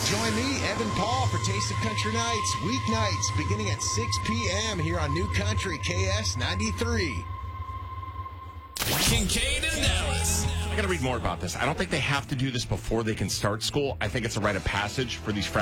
Join me, Evan Paul, for Taste of Country Nights, weeknights, beginning at 6 p.m. here on New Country KS 93. Kincaid and Dallas. I got to read more about this. I don't think they have to do this before they can start school. I think it's a rite of passage for these